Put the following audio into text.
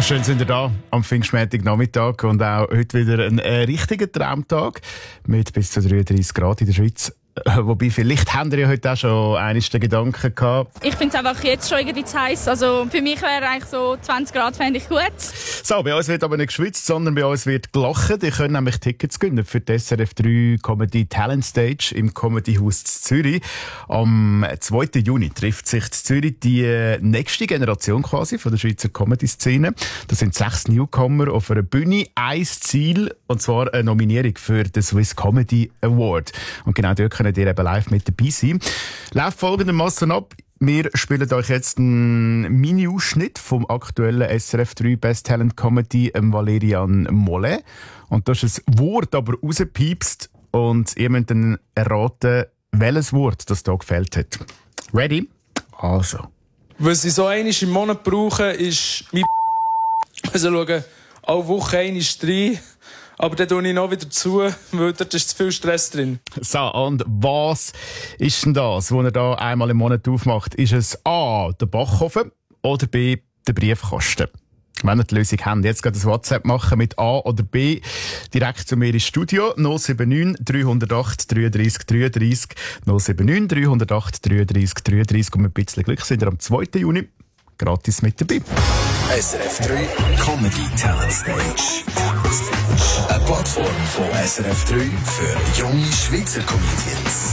Schön sind wir da am Pfingstmontag-Nachmittag und auch heute wieder ein richtiger Traumtag mit bis zu 33 Grad in der Schweiz. Wobei, vielleicht haben wir ja heute auch schon eines der Gedanken gehabt. Ich finde es einfach jetzt schon irgendwie zu heiß. Also für mich wäre eigentlich so 20 Grad fände ich gut. So, bei uns wird aber nicht geschwitzt, sondern bei uns wird gelacht. Ihr könnt nämlich Tickets gewinnen für die SRF 3 Comedy Talent Stage im Comedy Haus Zürich. Am 2. Juni trifft sich in Zürich die nächste Generation quasi von der Schweizer Comedy-Szene. Das sind 6 Newcomer auf einer Bühne. Ein Ziel, und zwar eine Nominierung für den Swiss Comedy Award. Und genau dort könnt ihr eben live mit dabei sein. Läuft folgendermaßen ab. Wir spielen euch jetzt einen Mini-Ausschnitt vom aktuellen SRF 3 Best Talent Comedy Valerian Mollet. Und da ist ein Wort aber rauspiepst und ihr müsst dann erraten, welches Wort das da gefällt hat. Ready? Also. Was ich so einmal im Monat brauche, ist mein also schauen, alle Woche einmal rein. Aber dann tue ich noch wieder zu, weil dort ist zu viel Stress drin. So, und was ist denn das, was ihr da einmal im Monat aufmacht? Ist es A, der Backofen oder B, der Briefkasten? Wenn ihr die Lösung habt, jetzt geht das WhatsApp machen mit A oder B direkt zu mir ins Studio. 079 308 33 33 079 308 33 33 und mit ein bisschen Glück sind wir am 2. Juni gratis mit dabei. SRF 3 Comedy Talent Stage. Eine Plattform von SRF 3 für junge Schweizer Comedians.